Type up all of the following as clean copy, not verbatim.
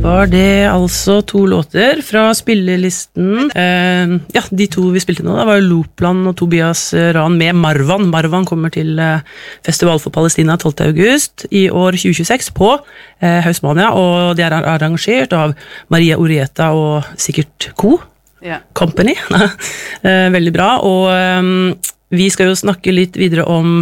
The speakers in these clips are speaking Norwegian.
var det altså 2 låter fra spillelisten. Ja, de 2 vi spilte nå da, var Loopland og Tobias Rahn med Marwan. Marwan kommer til Festival for Palestina 12. august i år 2026 på Hausmania, og det arrangert av Maria Urieta og sikkert Co. Company. Veldig bra, og vi skal jo snakke litt videre om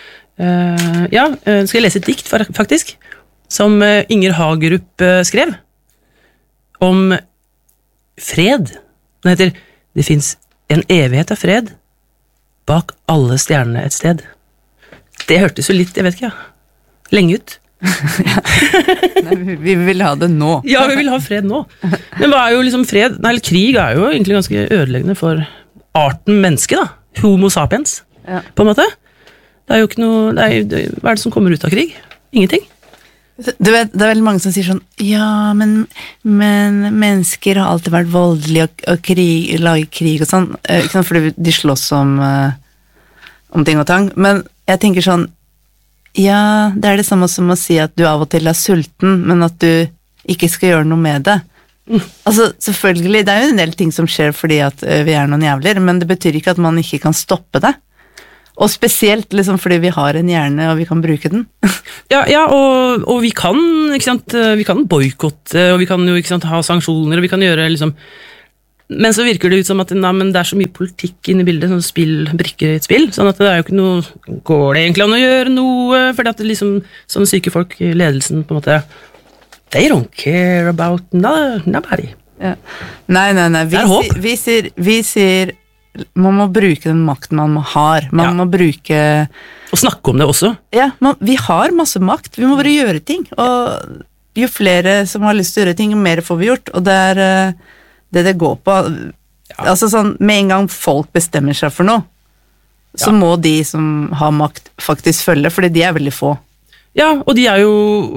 skal jeg lese et dikt faktisk, som Inger Hagerup skrev om fred. Den heter «Det finnes en evighet av fred bak alle stjernene et sted». Det hørtes jo litt, jeg vet ikke, lenge ut. Nei, vi vil ha det nå. Ja, vi vil ha fred nå. Men hva er jo liksom fred? Nei, krig er jo egentlig ganske ødeleggende for arten menneske da. Homo sapiens, på en måte. Det er jo ikke noe, hva er det som kommer ut av krig? Ingenting. Du vet, det er veldig mange som sier sånn, ja, men mennesker har alltid vært voldelige og lager krig og sånn, ikke sant, fordi de slåss om ting og tang, men jeg tenker sånn, ja, det er det samme som å si at du av og til er sulten, men at du ikke skal gjøre noe med det. Altså, selvfølgelig, det er jo en del ting som skjer fordi at vi er noen jævler, men det betyr ikke at man ikke kan stoppe det. Og spesielt liksom fordi vi har en hjerne og vi kan bruke den. Ja, og vi kan, ikke sant, vi kan boykotte, og vi kan jo, ikke sant, ha sanksjoner, og vi kan gjøre liksom, men så virker det ut som at men det er så mye politikk inne i bildet, sånn brikker i et spill, sånn at det er jo ikke noe, går det egentlig an å gjøre noe, fordi at det liksom, sånne syke folk i ledelsen på en måte, they don't care about nobody. Ja. Nei, vi sier man må bruke den makten man har. Man må bruke... Og snakke om det også. Ja, vi har masse makt. Vi må bare gjøre ting. Og jo flere som har lyst til å gjøre ting, jo mer får vi gjort. Og det er det går på. Altså sånn, med en gang folk bestemmer seg for noe, så må de som har makt faktisk følge, fordi de er veldig få. Ja, og de er jo...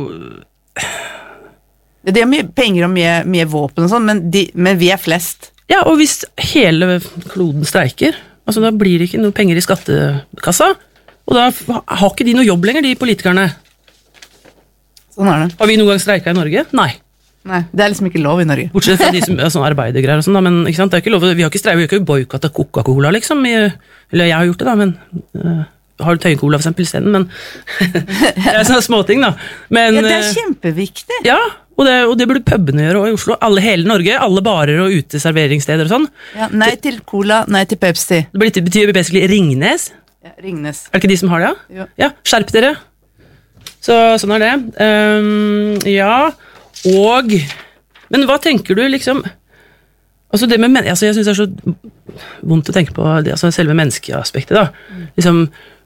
De har mye penger og mye våpen og sånn, men vi er flest. Ja, og hvis hele kloden streiker, altså da blir det ikke noe penger i skattekassa, og da har ikke de noe jobb lenger, de politikerne. Sånn er det. Har vi noen gang streiket i Norge? Nei. Nei, det er liksom ikke lov i Norge. Bortsett fra de som er sånn arbeidergreier og sånn, da, men ikke sant, det er ikke lov, vi har ikke streiket, vi har ikke boykottet Coca-Cola, liksom, eller jeg har gjort det da, men har Tøyen-Cola for eksempel i stedet, men det er sånne småting da. Men, ja, det er kjempeviktig. Ja, og det burde pubene gjøre også i Oslo. Hele Norge, alle barer og uteserveringssteder og sånn. Ja, nei til cola, nei til Pepsi. Det betyr basically Ringnes. Ja, Ringnes. Er det ikke de som har det? Ja, ja, skjerp dere. Så sånn er det. Ja, og... Men hva tenker du liksom... Altså det med jeg synes det er så vondt å tenke på det, altså selve menneskeaspektet da. Liksom...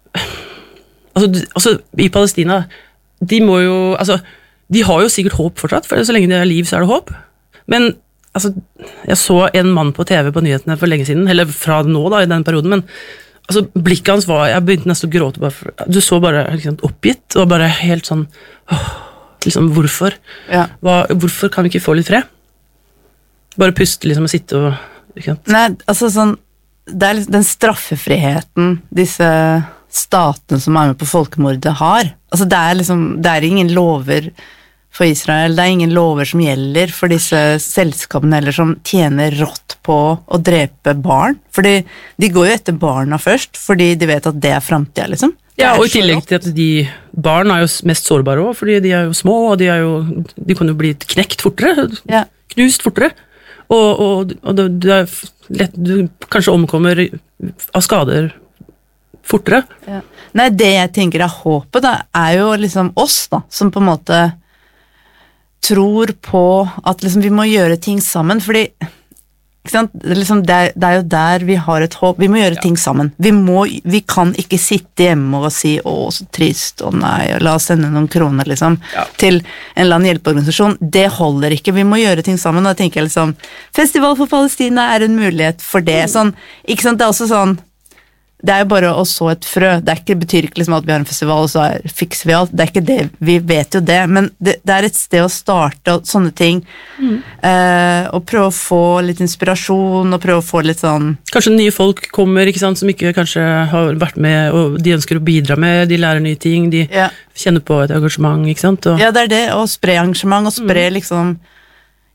Altså i Palestina, de må jo... Altså... De har jo sikkert håp fortsatt, for så lenge det er liv så er det håp. Men altså, jeg så en mann på TV på nyhetene for lenge siden, eller fra nå da, i den perioden, men altså, blikket hans var, jeg begynte nesten å gråte, bare, du så bare liksom, oppgitt, og bare helt sånn, liksom, hvorfor? Ja. Hvorfor kan vi ikke få litt fred? Bare puste liksom, og sitte og... Nei, altså sånn, det er liksom den straffefriheten disse statene som er med på folkemordet har. Altså, det er ingen lover for Israel, det er ingen lover som gjelder for disse selskapene eller som tjener rått på å drepe barn, fordi de går jo etter barna først, fordi de vet at det er fremtiden, liksom. Ja, og i tillegg til at de barn er jo mest sårbare også, fordi de er jo små, og de kan jo bli knekt fortere, knust fortere, og det er lett, du kanskje omkommer av skader fortere. Ja. Nei, det jeg tenker er håpet da, er jo liksom oss da, som på en måte tror på at liksom vi må gjøre ting sammen, fordi ikke sant? Det er jo der vi har et håp, vi må gjøre ting sammen, vi kan ikke sitte hjemme og si, så trist, nei, la oss sende noen kroner liksom, til en eller annen hjelpeorganisasjon, det holder ikke, vi må gjøre ting sammen, og da tenker jeg liksom, Festival for Palestina er en mulighet for det, sånn, ikke sant, det er også sånn, det er jo bare å så et frø, det betyr ikke liksom at vi har en festival og så fikser vi alt, det er ikke det, vi vet jo det, men det er et sted å starte og sånne ting, og prøve å få litt inspirasjon og prøve å få litt sånn... Kanskje nye folk kommer, ikke sant, som ikke kanskje har vært med, og de ønsker å bidra med, de lærer nye ting, de kjenner på et engasjement, ikke sant? Og... Ja, det er det, og spre engasjement, og spre liksom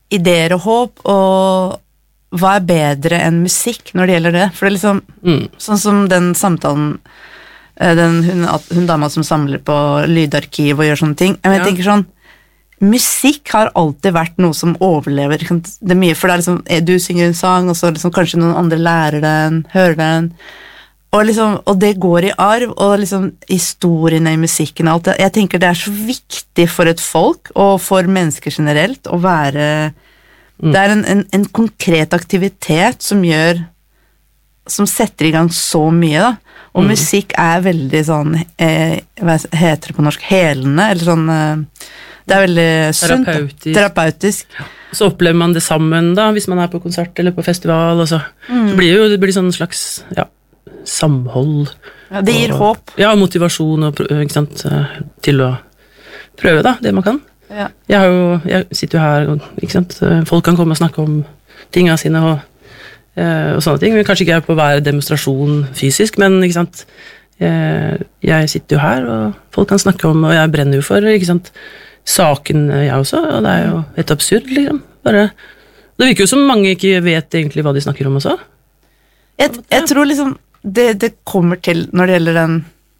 ideer og håp, og hva bedre enn musikk når det gjelder det? For det liksom, sånn som den samtalen, hun dama som samler på lydarkiv og gjør sånne ting, jeg tenker sånn, musikk har alltid vært noe som overlever, det er mye, for det er liksom, du synger en sang, og så liksom, kanskje noen andre lærer den, hører den, og det går i arv, og liksom historiene i musikken og alt det. Jeg tenker det er så viktig for et folk, og for mennesker generelt, å være... Det er en konkret aktivitet som setter i gang så mye, da. Og musikk er veldig sånn, hva heter det på norsk, helende, eller sånn... Det er veldig sunt. Terapeutisk. Så opplever man det sammen, da, hvis man er på konsert eller på festival, og så det blir sånn slags, samhold. Ja, det gir håp. Ja, motivasjon ikke sant, til å prøve da, det man kan. Ja. Jeg sitter jo her, ikke sant, folk kan komme og snakke om tingene sine og sånne ting, men kanskje ikke er på hver demonstrasjon fysisk, men ikke sant, jeg sitter jo her, og folk kan snakke om, og jeg brenner jo for, ikke sant, saken jeg også, og det er jo et absurd, liksom. Bare, det virker jo som mange ikke vet egentlig hva de snakker om også. Jeg tror liksom, det kommer til når det gjelder den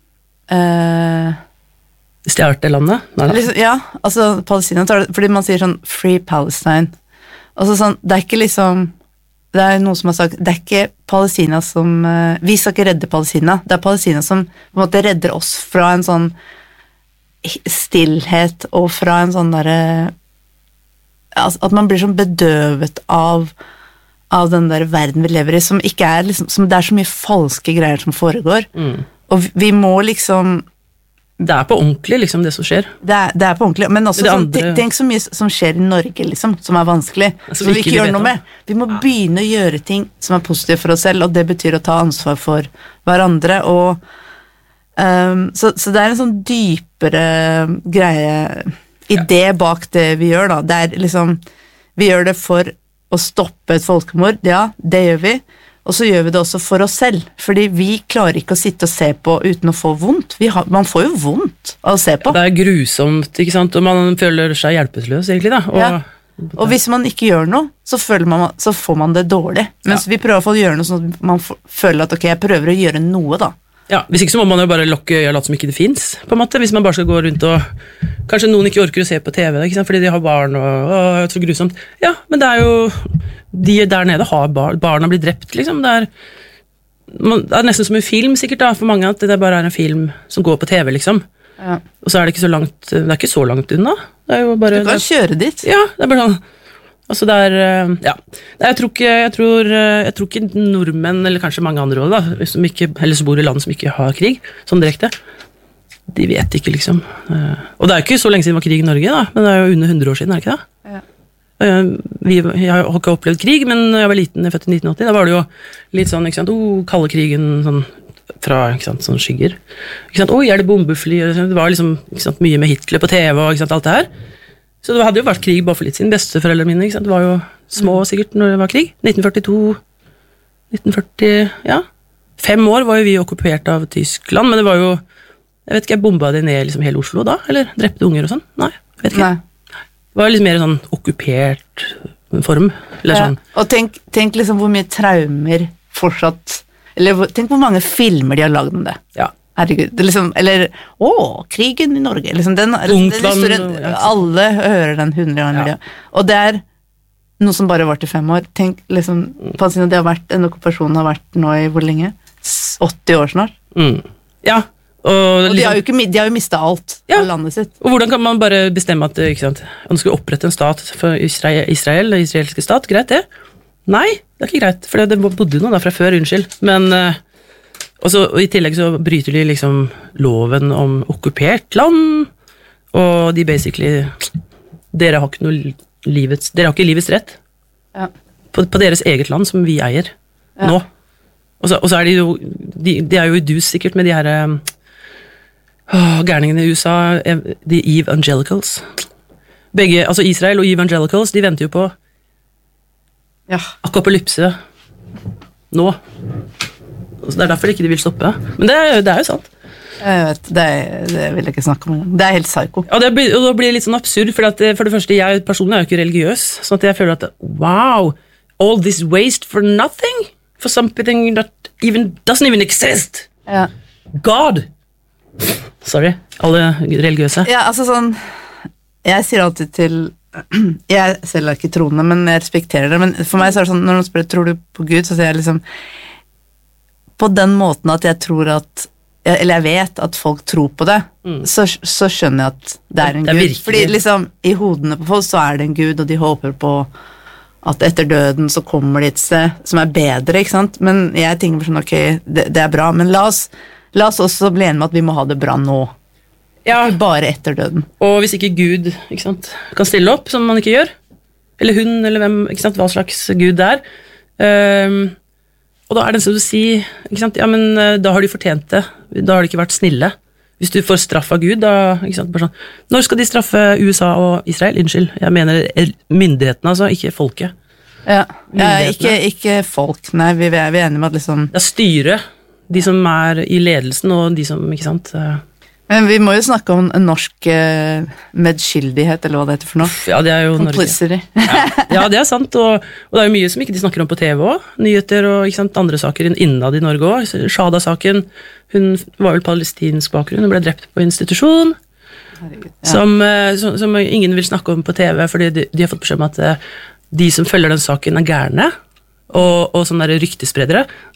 stjerte landet? Liksom, ja, altså Palestina, fordi man sier sånn Free Palestine, altså sånn, det er ikke liksom, det er noen som har sagt, det er ikke Palestina som, vi skal ikke redde Palestina, det er Palestina som på en måte redder oss fra en sånn stillhet, og fra en sånn der, at man blir sånn bedøvet av den der verden vi lever i, som ikke er liksom, som det er så mye falske greier som foregår, og vi må liksom det er på ordentlig liksom det som skjer det er på ordentlig, men også sånn, tenk så mye som skjer i Norge liksom, som er vanskelig, som vi ikke gjør noe med, vi må begynne å gjøre ting som er positive for oss selv, og det betyr å ta ansvar for hverandre, og så det er en sånn dypere greie, idé bak det vi gjør da, det er liksom, vi gjør det for å stoppe et folkemord, ja, det gjør vi, og så gjør vi det også for oss selv, fordi vi klarer ikke å sitte og se på uten å få vondt, man får jo vondt av å se på. Ja, det er grusomt, ikke sant, og man føler seg hjelpeløs egentlig da. Og hvis man ikke gjør noe, så får man det dårlig, mens vi prøver å gjøre noe sånn at man føler at ok, jeg prøver å gjøre noe da. Ja, hvis ikke så må man jo bare lukke øya og late som ikke det finnes, på en måte, hvis man bare skal gå rundt og kanskje noen ikke orker å se på TV, ikke sant, fordi de har barn og så grusomt. Ja, men det er jo de der nede har barna blir drept, liksom. Det er nesten som en film sikkert da, for mange at det bare er en film som går på TV, liksom. Ja. Og så er det ikke så langt, det er ikke så langt unna. Det er jo bare, du kan kjøre dit. Ja, det er bare sånn. Altså det er, ja, jeg tror ikke nordmenn, eller kanskje mange andre også da, som ikke, eller som bor i land som ikke har krig, sånn direkte, de vet ikke liksom. Og det er jo ikke så lenge siden det var krig i Norge da, men det er jo under 100 år siden, er det ikke det? Ja. Jeg har ikke opplevd krig, men når jeg var liten, jeg er født i 1980, da var det jo litt sånn, ikke sant, kalde krigen sånn, fra, ikke sant, sånn skygger. Ikke sant, er det bombefly? Det var liksom, ikke sant, mye med Hitler på TV og ikke sant, alt det her. Så det hadde jo vært krig bare for litt siden. Besteforeldrene mine, ikke sant? Det var jo små sikkert når det var krig. 1940, ja. 5 år var jo vi okkupert av Tyskland, men det var jo, jeg vet ikke, jeg bombet det ned liksom hele Oslo da, eller drepte unger og sånn? Nei, vet ikke. Nei. Det var litt mer sånn okkupert form, eller sånn. Og tenk liksom hvor mye traumer fortsatt, eller tenk hvor mange filmer de har laget om det. Ja. Herregud, det liksom, eller, krigen i Norge, liksom den historien, alle hører den 100 ganger, ja. Og det er noe som bare vart i 5 år, tenk liksom, Palestina, det har vært, en okkupasjon har vært nå i hvor lenge? 80 år snart. Ja, og de har jo mistet alt av landet sitt. Og hvordan kan man bare bestemme at, ikke sant, man skulle opprette en stat for Israel, den israelske stat, greit det? Nei, det er ikke greit, for det bodde noe da fra før, unnskyld, men og i tillegg så bryter de liksom loven om okkupert land, og de basically, dere har ikke livets rett på deres eget land som vi eier nå. Og så er de jo, de er jo i dus sikkert med de her gærningene i USA, de evangelicals. Begge, altså Israel og evangelicals, de venter jo på apokalypse nå. Så det er derfor ikke de vil stoppe. Men det er jo sant. Jeg vet, det vil jeg ikke snakke om. Det helt psyko. Ja, og da blir det litt sånn absurd, for det første, jeg personlig er jo ikke religiøs, sånn at jeg føler at, wow, all this waste for nothing? For something that doesn't even exist? Ja. God! Sorry, alle religiøse. Ja, altså sånn, jeg sier alltid til, jeg selv er ikke troende, men jeg respekterer det, men for meg så er det sånn, når noen spør, tror du på Gud, så sier jeg liksom, på den måten at jeg tror at, eller jeg vet at folk tror på det, så skjønner jeg at det er en Gud. Virkelig. Fordi liksom, i hodene på folk så er det en Gud, og de håper på at etter døden så kommer de et sted som er bedre, ikke sant? Men jeg tenker sånn, ok, det er bra, men la oss også bli enige med at vi må ha det bra nå. Ja. Ikke bare etter døden. Og hvis ikke Gud, ikke sant, kan stille opp, som man ikke gjør, eller hun, eller hvem, ikke sant, hva slags Gud det er, og da er det som du sier, ikke sant, ja, men da har de fortjent det, da har de ikke vært snille. Hvis du får straff av Gud, da, ikke sant, bare sånn, når skal de straffe USA og Israel? Unnskyld, jeg mener myndighetene, altså, ikke folket. Ja, ikke folk, nei, vi er enige med at liksom... Det er styret, de som er i ledelsen, og de som, ikke sant... Men vi må jo snakke om en norsk medskyldighet, eller hva det heter for noe. Ja, det er jo Complicity. Ja, det er sant, og det er jo mye som ikke de snakker om på TV også. Nyheter og ikke sant, andre saker innad i Norge også. Shada-saken, hun var vel palestinsk bakgrunn, hun ble drept på institusjon, som ingen vil snakke om på TV, fordi de har fått beskjed om at de som følger den saken er gærne, og sånne der ryktespredere,